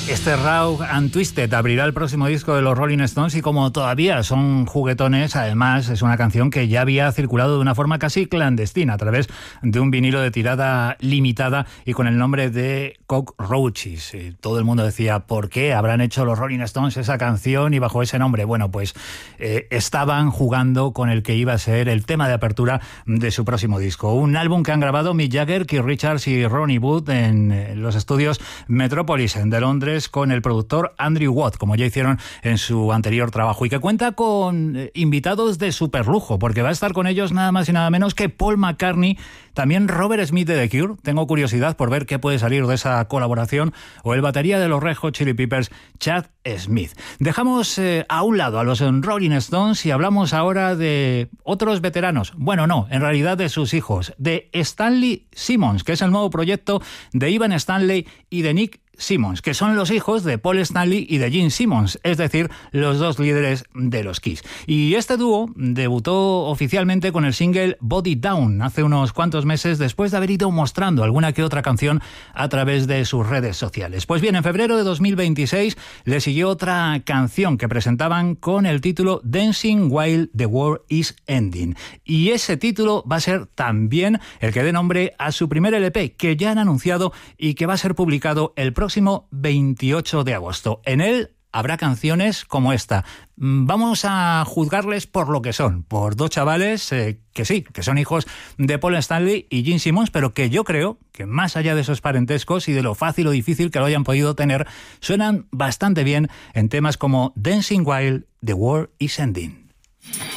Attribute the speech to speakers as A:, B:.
A: Este Raw and Twisted abrirá el próximo disco de los Rolling Stones y como todavía son juguetones, además es una canción que ya había circulado de una forma casi clandestina a través de un vinilo de tirada limitada y con el nombre de Cockroaches. Todo el mundo decía, ¿por qué habrán hecho los Rolling Stones esa canción y bajo ese nombre? Bueno, pues estaban jugando con el que iba a ser el tema de apertura de su próximo disco. Un álbum que han grabado Mick Jagger, Keith Richards y Ronnie Wood en los estudios Metropolis de Londres, con el productor Andrew Watt, como ya hicieron en su anterior trabajo, y que cuenta con invitados de superlujo, porque va a estar con ellos nada más y nada menos que Paul McCartney, también Robert Smith de The Cure, tengo curiosidad por ver qué puede salir de esa colaboración, o el batería de los Red Hot Chili Peppers, Chad Smith. Dejamos a un lado a los Rolling Stones y hablamos ahora de otros veteranos, bueno no, en realidad de sus hijos, de Stanley Simmons, que es el nuevo proyecto de Ivan Stanley y de Nick Simmons, que son los hijos de Paul Stanley y de Gene Simmons, es decir, los dos líderes de los Kiss. Y este dúo debutó oficialmente con el single Body Down hace unos cuantos meses, después de haber ido mostrando alguna que otra canción a través de sus redes sociales. Pues bien, en febrero de 2026 le siguió otra canción que presentaban con el título Dancing While the World is Ending. Y ese título va a ser también el que dé nombre a su primer LP, que ya han anunciado y que va a ser publicado el próximo 28 de agosto. En él habrá canciones como esta. Vamos a juzgarles por lo que son, por dos chavales que sí, que son hijos de Paul Stanley y Gene Simmons, pero que yo creo que más allá de esos parentescos y de lo fácil o difícil que lo hayan podido tener, suenan bastante bien en temas como Dancing While the World is Ending.